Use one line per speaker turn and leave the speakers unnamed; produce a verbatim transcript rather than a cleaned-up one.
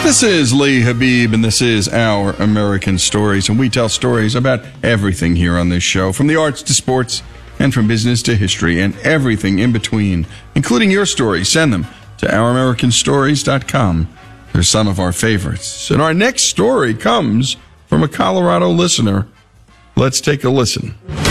This is Lee Habib, and this is Our American Stories, and we tell stories about everything here on this show, from the arts to sports, and from business to history, and everything in between, including your stories. Send them to our american stories dot com. They're some of our favorites. And our next story comes from a Colorado listener. Let's take a listen.